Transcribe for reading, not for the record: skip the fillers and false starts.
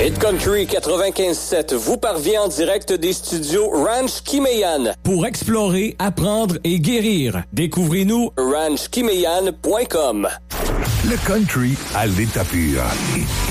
Hit Country 95.7 vous parvient en direct des studios Ranch Kimeyan. Pour explorer, apprendre et guérir, découvrez-nous ranchkimeyan.com. Le country à l'état pur. Et